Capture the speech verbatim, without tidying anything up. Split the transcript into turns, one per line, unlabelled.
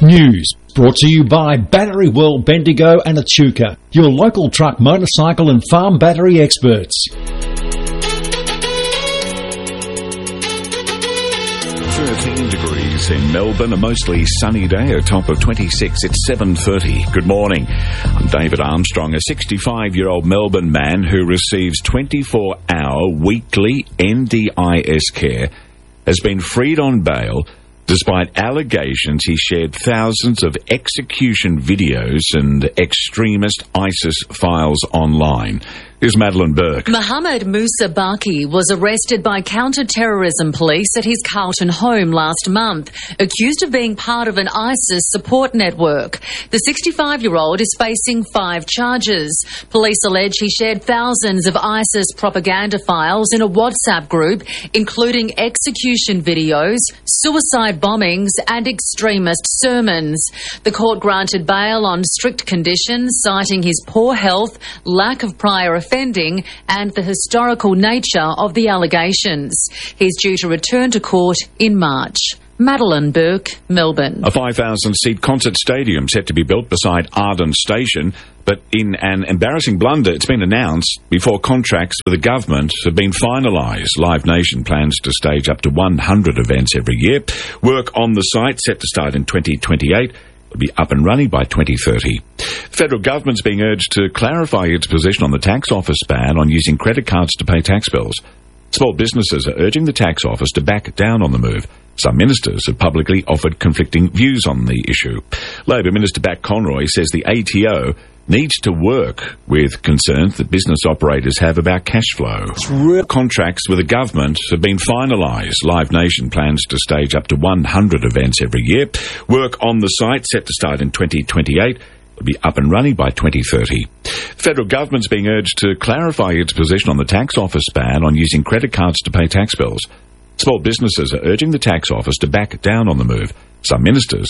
News brought to you by Battery World, Bendigo and Echuca, your local truck, motorcycle and farm battery experts.
thirteen degrees in Melbourne, a mostly sunny day, a top of twenty-six. It's seven thirty. Good morning. I'm David Armstrong, a sixty-five-year-old Melbourne man who receives twenty-four hour weekly N D I S care, has been freed on bail despite allegations he shared thousands of execution videos and extremist ISIS files online. Here's Madeline Burke.
Mohammed Musa Baki was arrested by counter-terrorism police at his Carlton home last month, accused of being part of an ISIS support network. The sixty-five-year-old is facing five charges. Police allege he shared thousands of ISIS propaganda files in a WhatsApp group, including execution videos, suicide bombings and extremist sermons. The court granted bail on strict conditions, citing his poor health, lack of prior offending and the historical nature of the allegations. He's due to return to court in March. Madeline Burke, Melbourne.
A five thousand seat concert stadium set to be built beside Arden Station, but in an embarrassing blunder, it's been announced before contracts with the government have been finalised. Live Nation plans to stage up to one hundred events every year. Work on the site set to start in twenty twenty-eight. Will be up and running by twenty thirty. The federal government's being urged to clarify its position on the tax office ban on using credit cards to pay tax bills. Small businesses are urging the tax office to back down on the move. Some ministers have publicly offered conflicting views on the issue. Labor Minister Bat Conroy says the A T O needs to work with concerns that business operators have about cash flow. Contracts with the government have been finalised. Live Nation plans to stage up to one hundred events every year. Work on the site set to start in twenty twenty-eight. Will be up and running by twenty thirty. The federal government's being urged to clarify its position on the tax office ban on using credit cards to pay tax bills. Small businesses are urging the tax office to back down on the move. Some ministers